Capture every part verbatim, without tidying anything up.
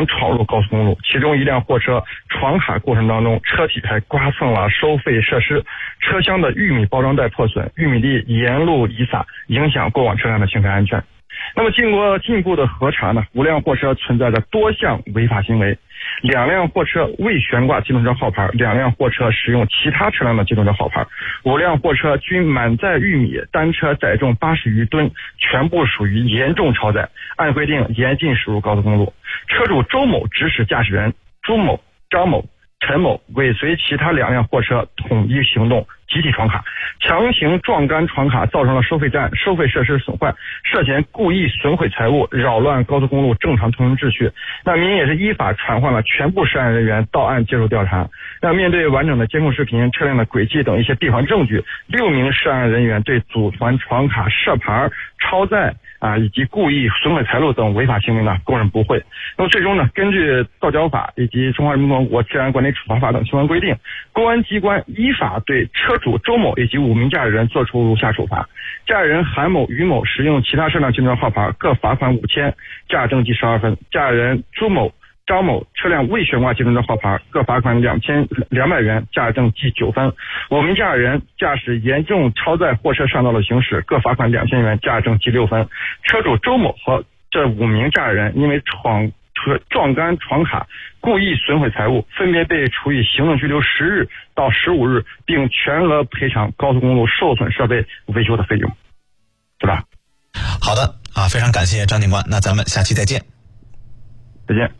团闯入高速公路，其中一辆货车闯卡过程当中，车体还刮蹭了收费设施，车厢的玉米包装袋破损，玉米粒沿路遗撒，影响过往车辆的行车安全。那么经过进一步的核查呢，五辆货车存在着多项违法行为，两辆货车未悬挂机动车号牌，两辆货车使用其他车辆的机动车号牌，五辆货车均满载玉米，单车载重八十余吨，全部属于严重超载，按规定严禁驶入高速公路。车主周某指使驾驶人朱某、张某、陈某尾随其他两辆货车统一行动，集体闯卡，强行撞杆闯卡，造成了收费站、收费设施损坏，涉嫌故意损毁财物，扰乱高速公路正常通行秩序。那民也是依法传唤了全部涉案人员到案接受调查。那面对完整的监控视频、车辆的轨迹等一些闭环证据，六名涉案人员对组团闯卡、设牌、超载啊以及故意损毁财物等违法行为呢供认不讳。那么最终呢，根据道交法以及中华人民共和国治安管理处罚法等相关规定，公安机关依法对车主周某以及五名驾驶人作出如下处罚：驾驶人韩某、于某使用其他车辆机动车号牌，各罚款五千，驾驶证记十二分；驾驶人朱某、张某车辆未悬挂机动车号牌，各罚款两千两百元，驾驶证记九分；五名驾驶人驾驶严重超载货车上道路行驶，各罚款两千元，驾驶证记六分。车主周某和这五名驾驶人因为闯车撞杆闯卡、故意损毁财物，分别被处以行政拘留十日到十五日，并全额赔偿高速公路受损设备维修的费用，对吧？ 好的啊，非常感谢张警官，那咱们下期再见。 再见。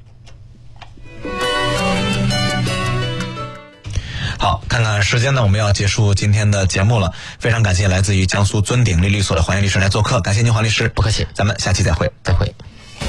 好，看看时间呢，我们要结束今天的节目了。非常感谢来自于江苏尊鼎律律所的黄岩律师来做客，感谢您黄律师。 不客气， 咱们下期再会。 再会。